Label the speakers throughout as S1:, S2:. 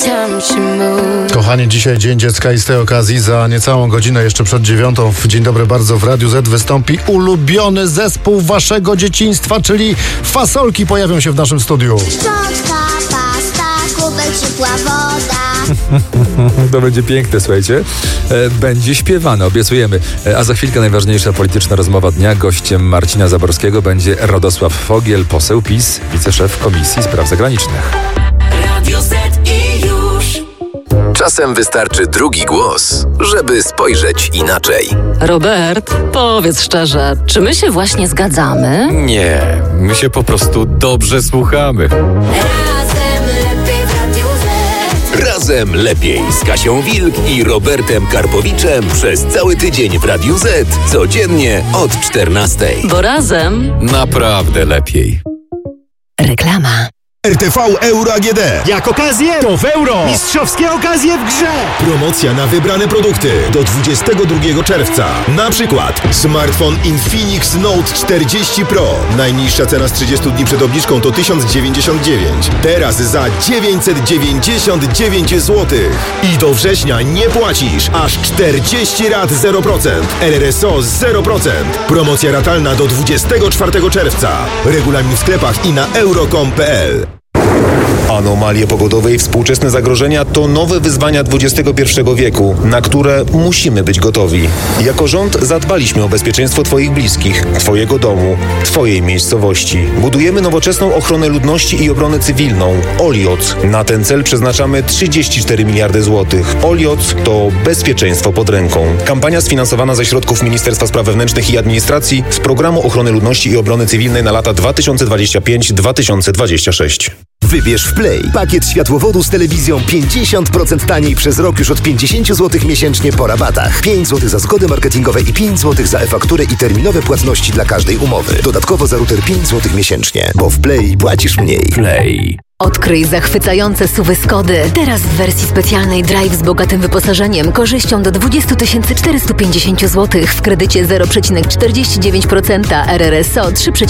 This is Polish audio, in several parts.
S1: Kochani, dzisiaj Dzień Dziecka i z tej okazji za niecałą godzinę, jeszcze przed 9:00 w Dzień Dobry Bardzo w Radiu Z wystąpi ulubiony zespół waszego dzieciństwa, czyli Fasolki pojawią się w naszym studiu.
S2: Szczotka, pasta, kubek, ciepła woda.
S3: To będzie piękne, słuchajcie. Będzie śpiewane, obiecujemy. A za chwilkę najważniejsza polityczna rozmowa dnia. Gościem Marcina Zaborskiego będzie Radosław Fogiel, poseł PiS, wiceszef Komisji Spraw Zagranicznych.
S4: Radio Z i już.
S5: Czasem wystarczy drugi głos, żeby spojrzeć inaczej.
S6: Robert, powiedz szczerze, czy my się właśnie zgadzamy?
S3: Nie, my się po prostu dobrze słuchamy.
S4: Razem lepiej w Radiu Z.
S5: Razem lepiej z Kasią Wilk i Robertem Karpowiczem przez cały tydzień w Radiu Z. Codziennie od 14:00.
S6: Bo razem
S3: Naprawdę lepiej.
S6: reklama.
S7: RTV Euro AGD.
S8: Jak okazję, to w euro! Mistrzowskie okazje w grze!
S7: Promocja na wybrane produkty do 22 czerwca. Na przykład smartfon Infinix Note 40 Pro. Najniższa cena z 30 dni przed obniżką to 1099. Teraz za 999 zł. I do września nie płacisz. Aż 40 rat 0%. RRSO 0%. Promocja ratalna do 24 czerwca. Regulamin w sklepach i na euro.com.pl.
S9: Anomalie pogodowe i współczesne zagrożenia to nowe wyzwania XXI wieku, na które musimy być gotowi. Jako rząd zadbaliśmy o bezpieczeństwo Twoich bliskich, Twojego domu, Twojej miejscowości. Budujemy nowoczesną ochronę ludności i obronę cywilną. OLIOC. Na ten cel przeznaczamy 34 miliardy złotych. OLIOC to bezpieczeństwo pod ręką. Kampania sfinansowana ze środków Ministerstwa Spraw Wewnętrznych i Administracji z Programu Ochrony Ludności i Obrony Cywilnej na lata 2025-2026.
S7: Wybierz w Play pakiet światłowodu z telewizją 50% taniej przez rok już od 50 zł miesięcznie po rabatach. 5 zł za zgody marketingowe i 5 zł za e-fakturę i terminowe płatności dla każdej umowy. Dodatkowo za router 5 zł miesięcznie, bo w Play płacisz mniej.
S3: Play.
S6: Odkryj zachwycające SUV-y Skody. Teraz w wersji specjalnej Drive z bogatym wyposażeniem, korzyścią do 20 450 zł w kredycie 0,49%, RRSO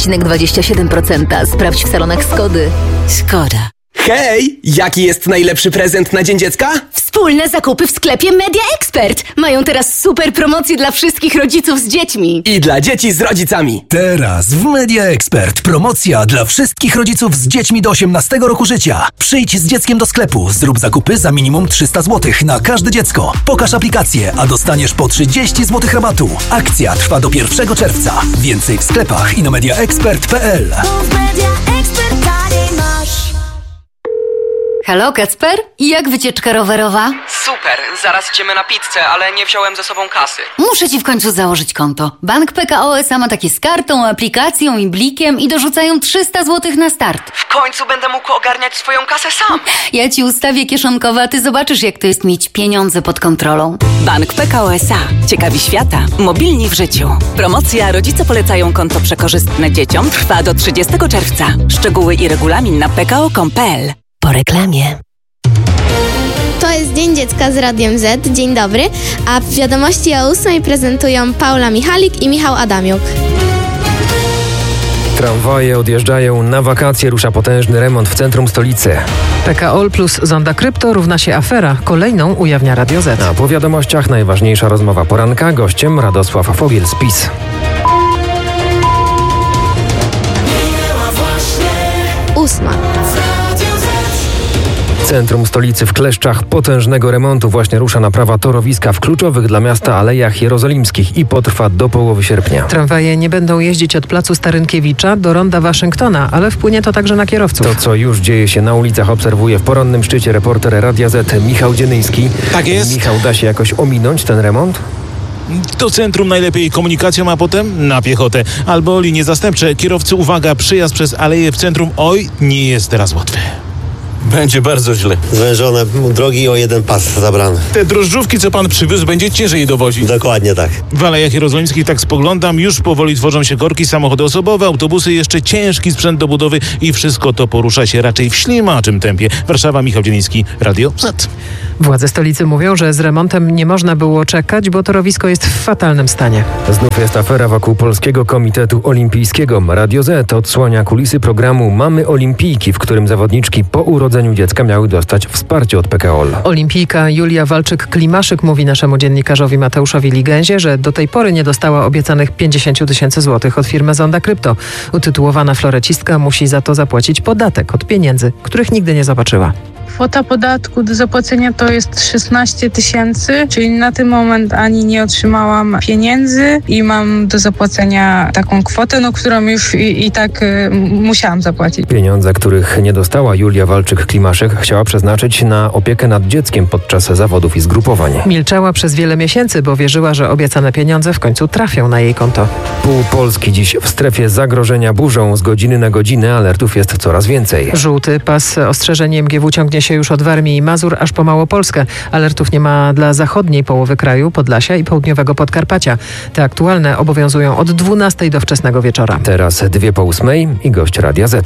S6: 3,27%. Sprawdź w salonach Skody. Skoda.
S8: Hej! Jaki jest najlepszy prezent na Dzień Dziecka?
S10: Wspólne zakupy w sklepie Media Expert. Mają teraz super promocje dla wszystkich rodziców z dziećmi.
S8: I dla dzieci z rodzicami.
S11: Teraz w Media Expert promocja dla wszystkich rodziców z dziećmi do 18 roku życia. Przyjdź z dzieckiem do sklepu, zrób zakupy za minimum 300 zł na każde dziecko. Pokaż aplikację, a dostaniesz po 30 zł rabatu. Akcja trwa do 1 czerwca. Więcej w sklepach i na mediaexpert.pl.
S10: Halo, Kacper? Jak wycieczka rowerowa?
S12: Super, zaraz idziemy na pizzę, ale nie wziąłem ze sobą kasy.
S10: Muszę ci w końcu założyć konto. Bank PKO SA ma takie z kartą, aplikacją i blikiem i dorzucają 300 zł na start.
S12: W końcu będę mógł ogarniać swoją kasę sam.
S10: Ja ci ustawię kieszonkowe, a ty zobaczysz, jak to jest mieć pieniądze pod kontrolą.
S6: Bank PKO SA. Ciekawi świata. Mobilni w życiu. Promocja Rodzice polecają konto przekorzystne dzieciom trwa do 30 czerwca. Szczegóły i regulamin na pko.com.pl. Po reklamie.
S2: To jest Dzień Dziecka z Radiem Z. Dzień dobry. A wiadomości o 8 prezentują Paula Michalik i Michał Adamiuk.
S13: Tramwaje odjeżdżają na wakacje, rusza potężny remont w centrum stolicy.
S14: PKO plus zonda krypto równa się afera. Kolejną ujawnia Radio Z.
S13: A po wiadomościach najważniejsza rozmowa poranka. Gościem Radosław Fogiel z PiS.
S2: Ósma.
S13: Centrum stolicy w kleszczach potężnego remontu właśnie rusza naprawa torowiska w kluczowych dla miasta Alejach Jerozolimskich i potrwa do połowy sierpnia.
S14: Tramwaje nie będą jeździć od placu Starynkiewicza do ronda Waszyngtona, ale wpłynie to także na kierowców.
S13: To, co już dzieje się na ulicach, obserwuje w porannym szczycie reporter Radia Z Michał Dzienyński.
S15: Tak jest.
S13: Michał, da się jakoś ominąć ten remont?
S15: Do centrum najlepiej komunikacją, a potem na piechotę. Albo linie zastępcze. Kierowcy, uwaga, przyjazd przez aleję w centrum, oj, nie jest teraz łatwy.
S16: Będzie bardzo źle. Zwężone drogi o jeden pas zabrany.
S15: Te drożdżówki, co pan przywiózł, będzie ciężej dowozić.
S16: Dokładnie tak.
S15: W Alejach Jerozolimskich, tak spoglądam, już powoli tworzą się korki, samochody osobowe, autobusy, jeszcze ciężki sprzęt do budowy i wszystko to porusza się raczej w ślimaczym tempie. Warszawa, Michał Dziewiński, Radio Z.
S14: Władze stolicy mówią, że z remontem nie można było czekać, bo torowisko jest w fatalnym stanie.
S13: Znów jest afera wokół Polskiego Komitetu Olimpijskiego. Radio Z odsłania kulisy programu Mamy Olimpijki, w którym zawodniczki po urodzeniu dziecka miały dostać wsparcie od PKOL.
S14: Olimpijka Julia Walczyk-Klimaszyk mówi naszemu dziennikarzowi Mateuszowi Ligęzie, że do tej pory nie dostała obiecanych 50 000 złotych od firmy Zonda Krypto. Utytułowana florecistka musi za to zapłacić podatek od pieniędzy, których nigdy nie zobaczyła.
S17: Kwota podatku do zapłacenia to jest 16 000, czyli na ten moment ani nie otrzymałam pieniędzy i mam do zapłacenia taką kwotę, którą już i tak musiałam zapłacić.
S13: Pieniądze, których nie dostała Julia Walczyk-Klimaszek, chciała przeznaczyć na opiekę nad dzieckiem podczas zawodów i zgrupowań.
S14: Milczała przez wiele miesięcy, bo wierzyła, że obiecane pieniądze w końcu trafią na jej konto.
S13: Pół Polski dziś w strefie zagrożenia burzą. Z godziny na godzinę alertów jest coraz więcej.
S14: Żółty pas ostrzeżenie MGW ciągnie się już od Warmii i Mazur aż po Małopolskę. Alertów nie ma dla zachodniej połowy kraju, Podlasia i południowego Podkarpacia. Te aktualne obowiązują od 12 do wczesnego wieczora.
S13: Teraz 7:02 i gość Radia Z.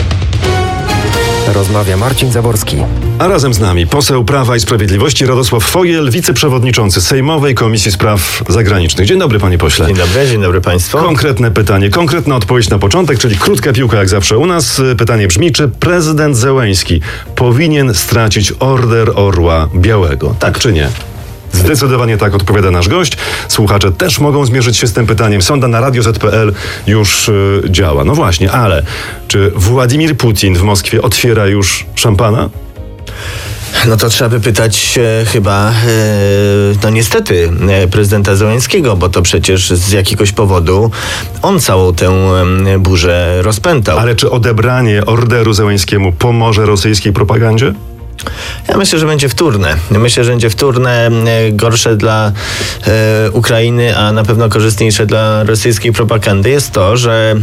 S13: Rozmawia Marcin Zaborski.
S18: A razem z nami poseł Prawa i Sprawiedliwości Radosław Fogiel, wiceprzewodniczący Sejmowej Komisji Spraw Zagranicznych. Dzień dobry, panie pośle.
S16: Dzień dobry państwu.
S18: Konkretne pytanie, konkretna odpowiedź na początek, czyli krótka piłka jak zawsze u nas. Pytanie brzmi, czy prezydent Zełenski powinien stracić Order Orła Białego? Tak czy nie? Zdecydowanie tak, odpowiada nasz gość. Słuchacze też mogą zmierzyć się z tym pytaniem. Sonda na radio.z.pl już działa. No właśnie, ale czy Władimir Putin w Moskwie otwiera już szampana?
S16: No to trzeba by pytać chyba, niestety, prezydenta Zełenskiego, bo to przecież z jakiegoś powodu on całą tę burzę rozpętał.
S18: Ale czy odebranie orderu Zełenskiemu pomoże rosyjskiej propagandzie?
S16: Ja myślę, że będzie wtórne. Gorsze dla Ukrainy, a na pewno korzystniejsze dla rosyjskiej propagandy jest to, że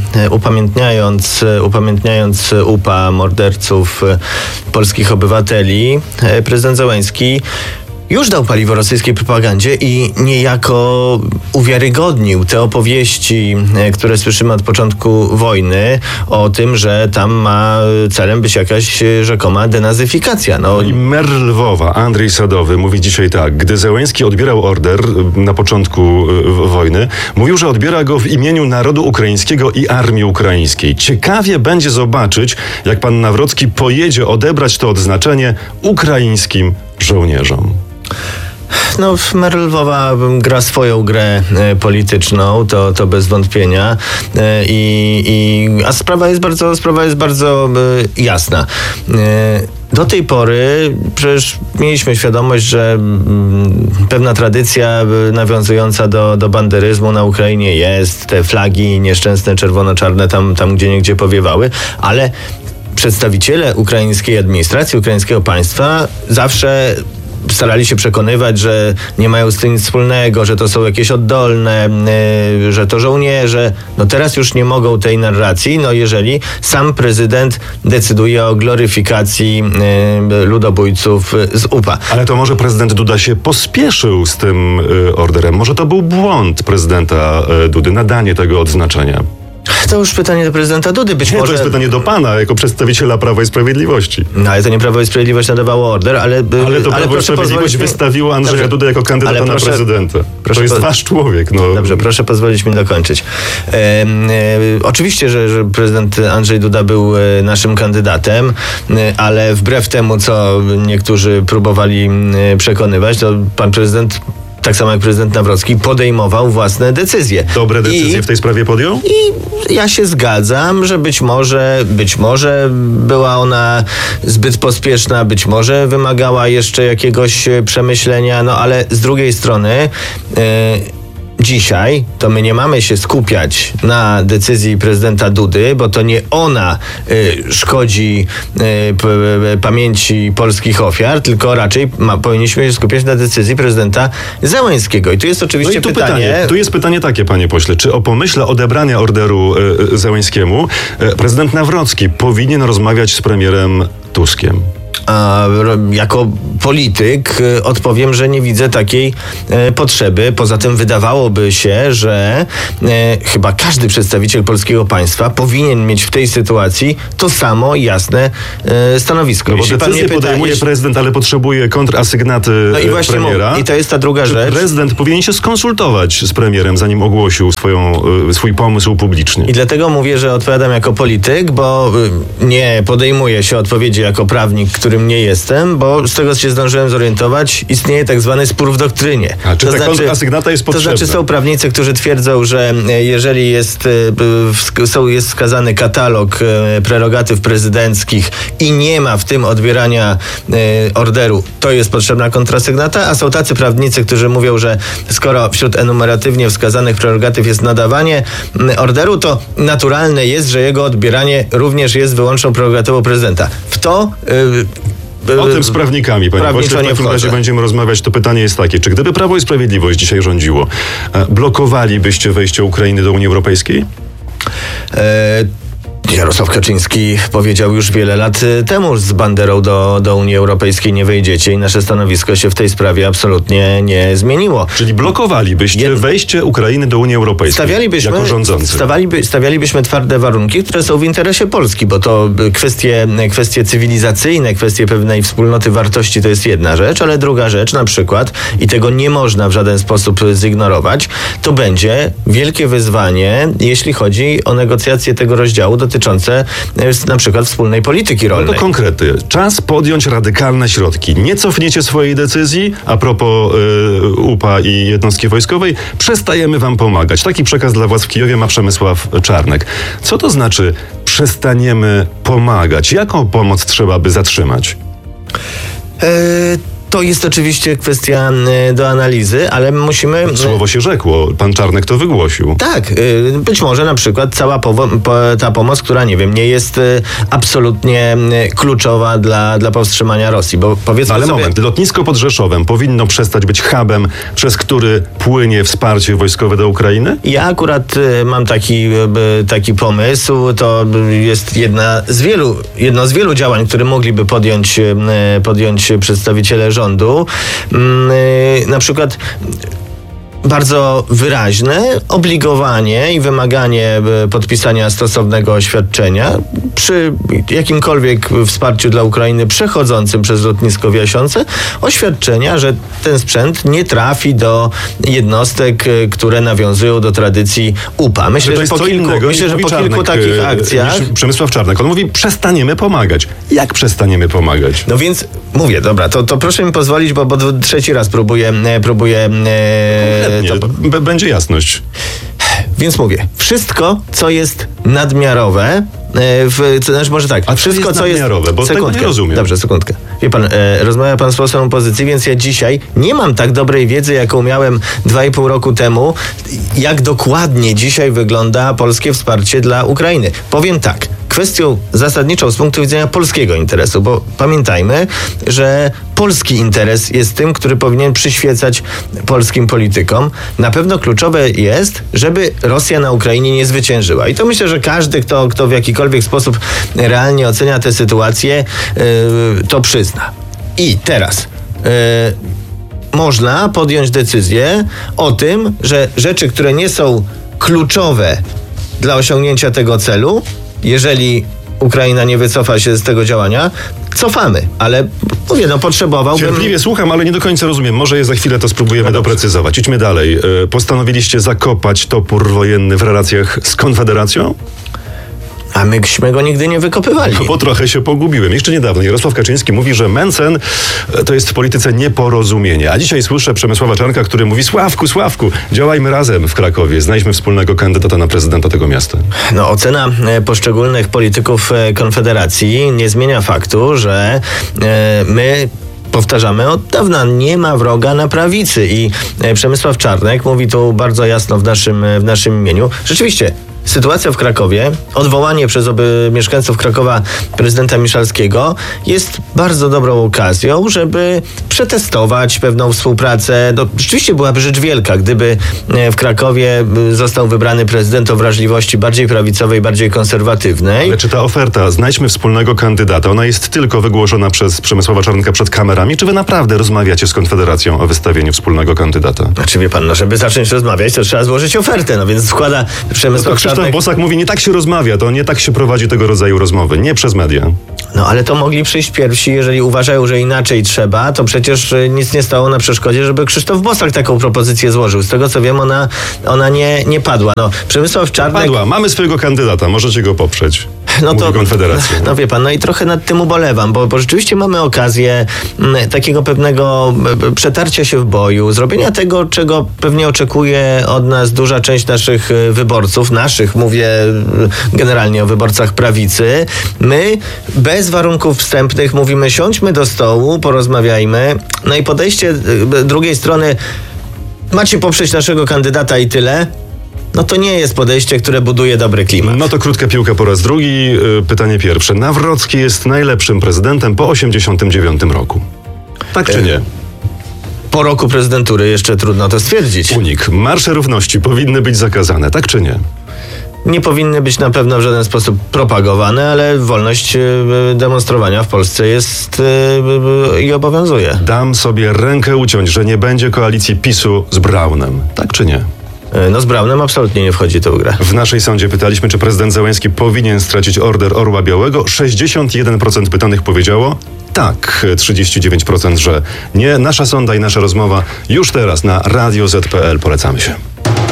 S16: upamiętniając UPA morderców polskich obywateli, prezydent Zełenski już dał paliwo rosyjskiej propagandzie i niejako uwiarygodnił te opowieści, które słyszymy od początku wojny o tym, że tam ma celem być jakaś rzekoma denazyfikacja.
S18: I mer Lwowa, Andrzej Sadowy, mówi dzisiaj tak. Gdy Zełenski odbierał order na początku wojny, mówił, że odbiera go w imieniu narodu ukraińskiego i armii ukraińskiej. Ciekawie będzie zobaczyć, jak pan Nawrocki pojedzie odebrać to odznaczenie ukraińskim żołnierzom.
S16: Mer Lwowa gra swoją grę polityczną, to bez wątpienia. A sprawa jest bardzo jasna. Do tej pory przecież mieliśmy świadomość, że pewna tradycja nawiązująca do banderyzmu na Ukrainie jest. Te flagi nieszczęsne czerwono-czarne tam gdzieniegdzie powiewały, ale przedstawiciele ukraińskiej administracji, ukraińskiego państwa zawsze starali się przekonywać, że nie mają z tym nic wspólnego, że to są jakieś oddolne, że to żołnierze. Teraz już nie mogą tej narracji, jeżeli sam prezydent decyduje o gloryfikacji ludobójców z UPA.
S18: Ale to może prezydent Duda się pospieszył z tym orderem. Może to był błąd prezydenta Dudy, nadanie tego odznaczenia.
S16: To już pytanie do prezydenta Dudy.
S18: To jest pytanie do pana, jako przedstawiciela Prawa i Sprawiedliwości.
S16: Ale to nie Prawo i Sprawiedliwość nadawało order, ale
S18: to Prawo i Sprawiedliwość wystawiło Andrzeja Dudę jako kandydata na prezydenta. To jest wasz człowiek.
S16: Dobrze, proszę pozwolić mi dokończyć. Oczywiście, że prezydent Andrzej Duda był naszym kandydatem, ale wbrew temu, co niektórzy próbowali przekonywać, to pan prezydent, tak samo jak prezydent Nawrocki, podejmował własne decyzje.
S18: Dobre decyzje w tej sprawie podjął?
S16: I ja się zgadzam, że być może była ona zbyt pospieszna, być może wymagała jeszcze jakiegoś przemyślenia, ale z drugiej strony dzisiaj to my nie mamy się skupiać na decyzji prezydenta Dudy, bo to nie ona szkodzi pamięci polskich ofiar, tylko raczej powinniśmy się skupiać na decyzji prezydenta Zełenskiego. I tu jest oczywiście pytanie.
S18: Tu jest pytanie takie, panie pośle. Czy o pomyśle odebrania orderu Zełenskiemu prezydent Nawrocki powinien rozmawiać z premierem Tuskiem?
S16: A jako polityk odpowiem, że nie widzę takiej potrzeby. Poza tym wydawałoby się, że chyba każdy przedstawiciel polskiego państwa powinien mieć w tej sytuacji to samo jasne stanowisko.
S18: No bo decyzję podejmuje prezydent, ale potrzebuje kontrasygnaty premiera.
S16: I to jest ta druga rzecz.
S18: Prezydent powinien się skonsultować z premierem, zanim ogłosił swój pomysł publicznie.
S16: I dlatego mówię, że odpowiadam jako polityk, bo nie podejmuję się odpowiedzi jako prawnik, którym nie jestem, bo z tego, co się zdążyłem zorientować, istnieje tak zwany spór w doktrynie.
S18: A czy ta kontrasygnata jest potrzebna?
S16: To znaczy są prawnicy, którzy twierdzą, że jeżeli jest wskazany katalog prerogatyw prezydenckich i nie ma w tym odbierania orderu, to jest potrzebna kontrasygnata, a są tacy prawnicy, którzy mówią, że skoro wśród enumeratywnie wskazanych prerogatyw jest nadawanie orderu, to naturalne jest, że jego odbieranie również jest wyłączną prerogatywą prezydenta. W to
S18: o tym z prawnikami, panie pośle, w takim razie będziemy rozmawiać. To pytanie jest takie, czy gdyby Prawo i Sprawiedliwość dzisiaj rządziło, blokowalibyście wejście Ukrainy do Unii Europejskiej?
S16: Jarosław Kaczyński powiedział już wiele lat temu, z banderą do Unii Europejskiej nie wejdziecie i nasze stanowisko się w tej sprawie absolutnie nie zmieniło.
S18: Czyli blokowalibyście wejście Ukrainy do Unii Europejskiej jako rządzący?
S16: Stawialibyśmy twarde warunki, które są w interesie Polski, bo to kwestie cywilizacyjne, kwestie pewnej wspólnoty wartości to jest jedna rzecz, ale druga rzecz na przykład, i tego nie można w żaden sposób zignorować, to będzie wielkie wyzwanie, jeśli chodzi o negocjacje tego rozdziału dotyczące na przykład wspólnej polityki rolnej.
S18: No to konkrety. Czas podjąć radykalne środki. Nie cofniecie swojej decyzji a propos UPA i jednostki wojskowej. Przestajemy wam pomagać. Taki przekaz dla władz w Kijowie ma Przemysław Czarnek. Co to znaczy przestaniemy pomagać? Jaką pomoc trzeba by zatrzymać?
S16: To jest oczywiście kwestia do analizy, ale musimy...
S18: Słowo się rzekło. Pan Czarnek to wygłosił.
S16: Tak. Być może na przykład cała ta pomoc, która nie jest absolutnie kluczowa dla powstrzymania Rosji, bo powiedzmy
S18: ale
S16: sobie...
S18: moment. Lotnisko pod Rzeszowem powinno przestać być hubem, przez który płynie wsparcie wojskowe do Ukrainy?
S16: Ja akurat mam taki pomysł. To jest jedno z wielu działań, które mogliby podjąć przedstawiciele rządu. Na przykład bardzo wyraźne obligowanie i wymaganie podpisania stosownego oświadczenia przy jakimkolwiek wsparciu dla Ukrainy przechodzącym przez lotnisko w Jasionce, oświadczenia, że ten sprzęt nie trafi do jednostek, które nawiązują do tradycji UPA. Myślę, że po kilku takich akcjach...
S18: Przemysław Czarnek, on mówi, przestaniemy pomagać. Jak przestaniemy pomagać?
S16: No więc mówię, dobra, to proszę mi pozwolić, bo trzeci raz próbuję
S18: będzie jasność.
S16: Więc mówię, wszystko, co jest nadmiarowe, może tak.
S18: A wszystko, co jest nadmiarowe, bo tego nie rozumiem.
S16: Dobrze, sekundkę. Wie pan, rozmawia pan z posłem opozycji, więc ja dzisiaj nie mam tak dobrej wiedzy, jaką miałem 2,5 roku temu, jak dokładnie dzisiaj wygląda polskie wsparcie dla Ukrainy. Powiem tak. Kwestią zasadniczą z punktu widzenia polskiego interesu, bo pamiętajmy, że polski interes jest tym, który powinien przyświecać polskim politykom. Na pewno kluczowe jest, żeby Rosja na Ukrainie nie zwyciężyła. I to myślę, że każdy, kto w jakikolwiek sposób realnie ocenia tę sytuację, to przyzna. I teraz można podjąć decyzję o tym, że rzeczy, które nie są kluczowe dla osiągnięcia tego celu, jeżeli Ukraina nie wycofa się z tego działania, cofamy. Ale mówię, potrzebowałbym...
S18: Cierpliwie słucham, ale nie do końca rozumiem. Może za chwilę to spróbujemy doprecyzować. Idźmy dalej. Postanowiliście zakopać topór wojenny w relacjach z Konfederacją?
S16: A myśmy go nigdy nie wykopywali.
S18: No bo trochę się pogubiłem. Jeszcze niedawno Jarosław Kaczyński mówi, że Mencen to jest w polityce nieporozumienie. A dzisiaj słyszę Przemysława Czarnka, który mówi: Sławku, działajmy razem w Krakowie. Znajdźmy wspólnego kandydata na prezydenta tego miasta.
S16: No, ocena poszczególnych polityków Konfederacji nie zmienia faktu, że my powtarzamy od dawna, nie ma wroga na prawicy i Przemysław Czarnek mówi tu bardzo jasno w naszym imieniu. Rzeczywiście, sytuacja w Krakowie, odwołanie przez mieszkańców Krakowa prezydenta Miszalskiego jest bardzo dobrą okazją, żeby przetestować pewną współpracę. No, rzeczywiście byłaby rzecz wielka, gdyby w Krakowie został wybrany prezydent o wrażliwości bardziej prawicowej, bardziej konserwatywnej.
S18: Ale czy ta oferta, znajdźmy wspólnego kandydata, ona jest tylko wygłoszona przez Przemysława Czarnka przed kamerami, czy wy naprawdę rozmawiacie z Konfederacją o wystawieniu wspólnego kandydata?
S16: Znaczy wie pan, no żeby zacząć rozmawiać, to trzeba złożyć ofertę, no więc składa Przemysław Czarnek.
S18: Krzysztof Bosak mówi, nie tak się rozmawia, to nie tak się prowadzi tego rodzaju rozmowy, nie przez media.
S16: No ale to mogli przyjść pierwsi, jeżeli uważają, że inaczej trzeba, to przecież nic nie stało na przeszkodzie, żeby Krzysztof Bosak taką propozycję złożył. Z tego co wiem, ona nie padła. No, Przemysław Czarnek...
S18: Padła, mamy swojego kandydata, możecie go poprzeć.
S16: No to
S18: Konfederacja.
S16: No wie pan, no i trochę nad tym ubolewam, bo rzeczywiście mamy okazję takiego pewnego przetarcia się w boju, zrobienia tego, czego pewnie oczekuje od nas duża część naszych wyborców, mówię generalnie o wyborcach prawicy. My bez warunków wstępnych mówimy, siądźmy do stołu, porozmawiajmy, no i podejście drugiej strony, macie poprzeć naszego kandydata i tyle. No to nie jest podejście, które buduje dobry klimat.
S18: No to krótka piłka po raz drugi. Pytanie pierwsze. Nawrocki jest najlepszym prezydentem po 1989 roku. Tak czy nie?
S16: Po roku prezydentury jeszcze trudno to stwierdzić.
S18: Unik. Marsze równości powinny być zakazane. Tak czy nie?
S16: Nie powinny być na pewno w żaden sposób propagowane, ale wolność demonstrowania w Polsce jest i obowiązuje.
S18: Dam sobie rękę uciąć, że nie będzie koalicji PiS-u z Braunem. Tak czy nie?
S16: No z Braunem absolutnie nie wchodzi to w grę.
S18: W naszej sądzie pytaliśmy, czy prezydent Zełenski powinien stracić order Orła Białego. 61% pytanych powiedziało tak, 39%, że nie. Nasza sonda i nasza rozmowa już teraz na Radio Z.pl. Polecamy się.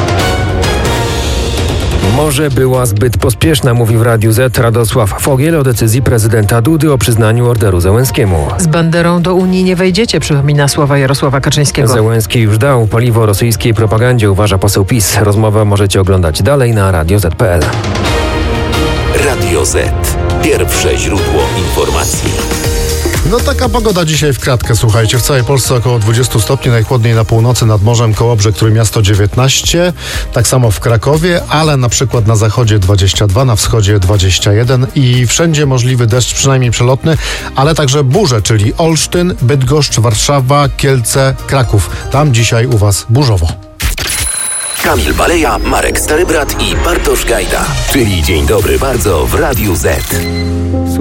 S13: Może była zbyt pospieszna, mówi w Radiu Z Radosław Fogiel o decyzji prezydenta Dudy o przyznaniu orderu Zełenskiemu.
S14: Z banderą do Unii nie wejdziecie, przypomina słowa Jarosława Kaczyńskiego.
S13: Zełenski już dał paliwo rosyjskiej propagandzie, uważa poseł PiS. Rozmowę możecie oglądać dalej na Radio Z.pl.
S5: Radio Z. Pierwsze źródło informacji.
S1: No taka pogoda dzisiaj w kratkę, słuchajcie. W całej Polsce około 20 stopni, najchłodniej na północy nad morzem Kołobrzeg, Trójmiasto 19, tak samo w Krakowie, ale na przykład na zachodzie 22, na wschodzie 21 i wszędzie możliwy deszcz, przynajmniej przelotny, ale także burze, czyli Olsztyn, Bydgoszcz, Warszawa, Kielce, Kraków. Tam dzisiaj u was burzowo.
S5: Kamil Baleja, Marek Starybrat i Bartosz Gajda, czyli Dzień Dobry Bardzo w Radiu Z.